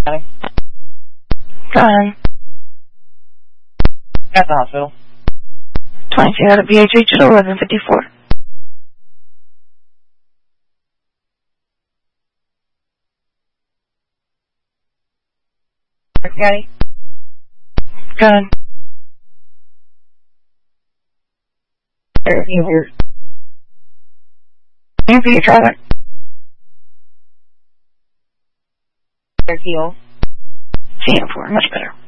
County. Gun. At the hospital. 22 out of BHH at 1154. County. Gun. Maybe try that. Heel. CM4, much better.